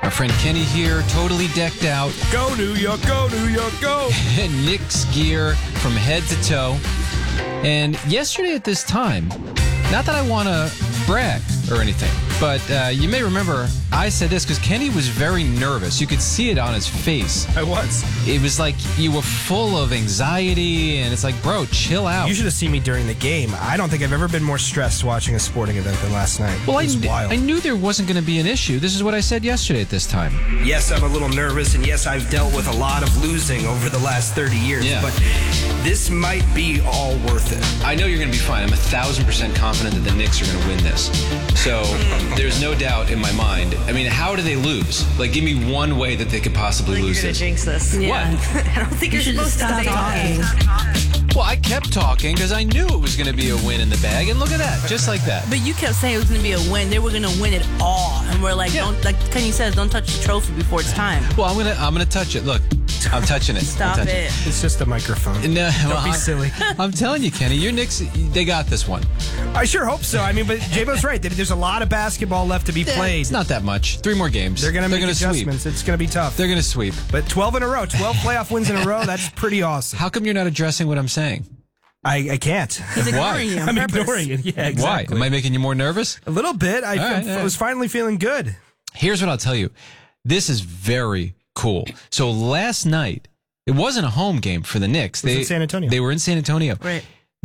Our friend Kenny here, totally decked out. Go New York, go New York, go! Knicks gear from head to toe. And yesterday at this time, not that I want to brag or anything, but you may remember I said this because Kenny was very nervous. You could see it on his face. I was. It was like you were full of anxiety, and it's like, bro, chill out. You should have seen me during the game. I don't think I've ever been more stressed watching a sporting event than last night. Well, it was wild. I knew there wasn't going to be an issue. This is what I said yesterday at this time. Yes, I'm a little nervous, and yes, I've dealt with a lot of losing over the last 30 years, but this might be all worth it. I know you're going to be fine. I'm 1,000% confident that the Knicks are going to win this. So there's no doubt in my mind. I mean, how do they lose? Like, give me one way that they could possibly lose You're going this. to jinx this. Yeah. What? I don't think you're supposed to stop say talking. that. Well, I kept talking because I knew it was going to be a win in the bag. And look at that, just like that. But you kept saying it was going to be a win. They were going to win it all. And we're like, don't, like Kenny says, don't touch the trophy before it's time. Well, I'm gonna touch it. Look, I'm touching it. Stop it. It's just a microphone. No, Don't be silly. I'm telling you, Kenny, your Knicks, they got this one. I sure hope so. I mean, but J-Bo's right. There's a lot of basketball left to be played. It's not that much. 3 more games. They're going to make sweep. adjustments. It's going to be tough. They're going to sweep. But 12 in a row, 12 playoff wins in a row, that's pretty awesome. How come you're not addressing what I'm saying? I can't. He's Why? ignoring you on I'm purpose. ignoring it. Yeah, exactly. Why? Am I making you more nervous? A little bit. I was finally feeling good. Here's what I'll tell you. This is very cool. So last night, it wasn't a home game for the Knicks. It was in San Antonio. They were in San Antonio. Right.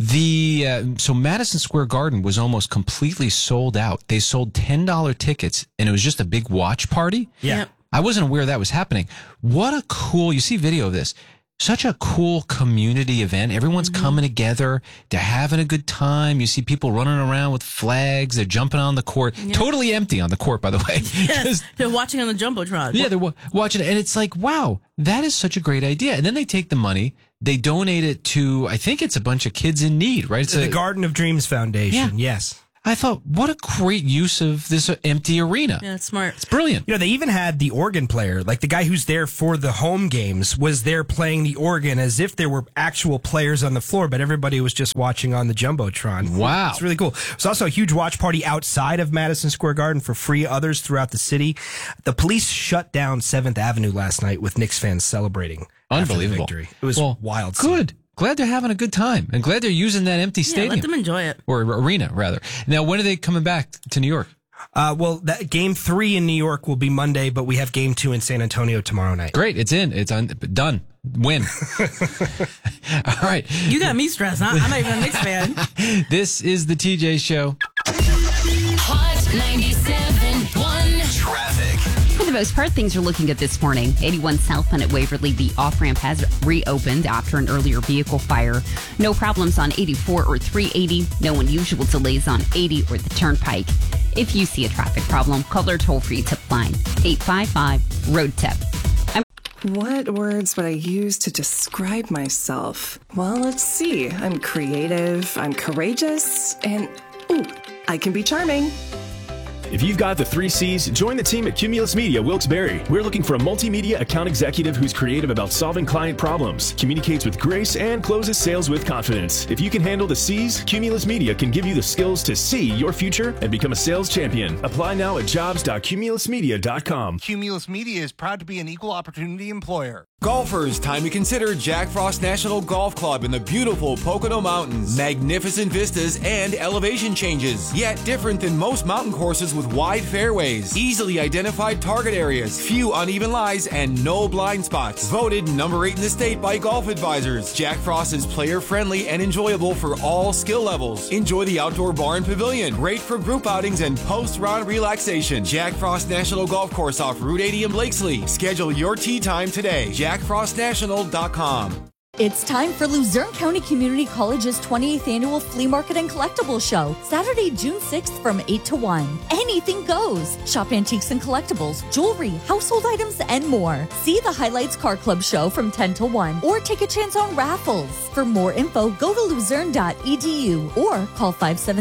So Madison Square Garden was almost completely sold out. They sold $10 tickets, and it was just a big watch party. Yeah. Yep. I wasn't aware that was happening. What a cool, you see video of this. Such a cool community event. Everyone's coming together. They're having a good time. You see people running around with flags. They're jumping on the court. Yeah. Totally empty on the court, by the way. Yes, they're watching on the Jumbotron. Yeah, they're watching it. And it's like, wow, that is such a great idea. And then they take the money. They donate it to, I think it's a bunch of kids in need, right? It's The Garden of Dreams Foundation, Yeah. yes. I thought, what a great use of this empty arena. Yeah, it's smart. It's brilliant. You know, they even had the organ player, like the guy who's there for the home games, was there playing the organ as if there were actual players on the floor, but everybody was just watching on the Jumbotron. Wow. It's really cool. There's also a huge watch party outside of Madison Square Garden for free others throughout the city. The police shut down 7th Avenue last night with Knicks fans celebrating. Unbelievable. After the victory. It was wild. Good. Glad they're having a good time. And glad they're using that empty Yeah, stadium. let them enjoy it. Or arena, rather. Now, when are they coming back to New York? Well, that game 3 in New York will be Monday, but we have game 2 in San Antonio tomorrow night. Great. It's in. It's done. Win. All right. You got me stressed. I'm not even a Knicks fan. This is the TJ Show. Hot 97.1 Traffic. For the most part, things are looking good this morning. 81 southbound at Waverly, the off-ramp has reopened after an earlier vehicle fire. No problems on 84 or 380. No unusual delays on 80 or the Turnpike. If you see a traffic problem, call our toll-free tip line, 855-ROAD-TIP. What words would I use to describe myself? Well, let's see. I'm creative, I'm courageous, and, ooh, I can be charming. If you've got the 3 C's, join the team at Cumulus Media Wilkes-Barre. We're looking for a multimedia account executive who's creative about solving client problems, communicates with grace, and closes sales with confidence. If you can handle the C's, Cumulus Media can give you the skills to see your future and become a sales champion. Apply now at jobs.cumulusmedia.com. Cumulus Media is proud to be an equal opportunity employer. Golfers, time to consider Jack Frost National Golf Club in the beautiful Pocono Mountains. Magnificent vistas and elevation changes, yet different than most mountain courses with wide fairways, easily identified target areas, few uneven lies, and no blind spots. Voted number 8 in the state by Golf Advisors. Jack Frost is player-friendly and enjoyable for all skill levels. Enjoy the outdoor bar and pavilion, great for group outings and post-round relaxation. Jack Frost National Golf Course off Route 80 in Blakesley. Schedule your tee time today. JackFrostNational.com. It's time for Luzerne County Community College's 28th Annual Flea Market and Collectibles Show, Saturday, June 6th from 8 to 1. Anything goes. Shop antiques and collectibles, jewelry, household items, and more. See the Highlights Car Club show from 10 to 1 or take a chance on raffles. For more info, go to luzerne.edu or call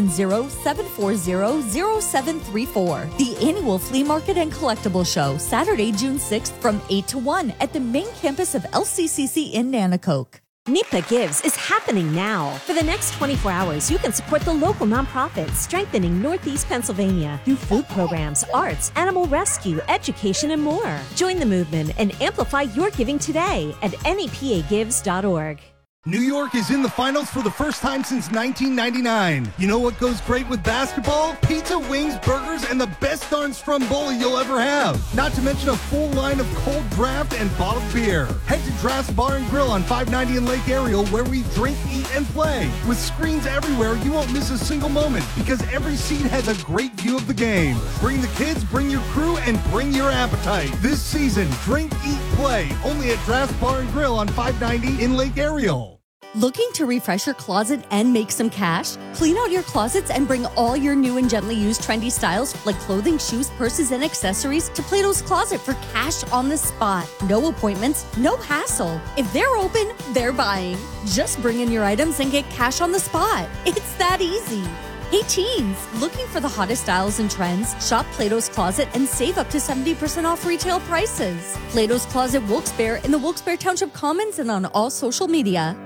570-740-0734. The annual Flea Market and Collectibles Show, Saturday, June 6th from 8 to 1 at the main campus of LCCC in Nanacoke. NEPA Gives is happening now. For the next 24 hours, you can support the local nonprofits strengthening Northeast Pennsylvania through food programs, arts, animal rescue, education, and more. Join the movement and amplify your giving today at nepagives.org. New York is in the finals for the first time since 1999. You know what goes great with basketball? Pizza, wings, burgers, and the best darn stromboli you'll ever have. Not to mention a full line of cold draft and bottled beer. Head to Draft's Bar and Grill on 590 in Lake Ariel, where we drink, eat, and play. With screens everywhere, you won't miss a single moment because every seat has a great view of the game. Bring the kids, bring your crew, and bring your appetite. This season, drink, eat, play. Only at Draft's Bar and Grill on 590 in Lake Ariel. Looking to refresh your closet and make some cash? Clean out your closets and bring all your new and gently used trendy styles like clothing, shoes, purses, and accessories to Plato's Closet for cash on the spot. No appointments, no hassle. If they're open, they're buying. Just bring in your items and get cash on the spot. It's that easy. Hey teens, looking for the hottest styles and trends? Shop Plato's Closet and save up to 70% off retail prices. Plato's Closet Wilkes-Barre in the Wilkes-Barre Township Commons and on all social media.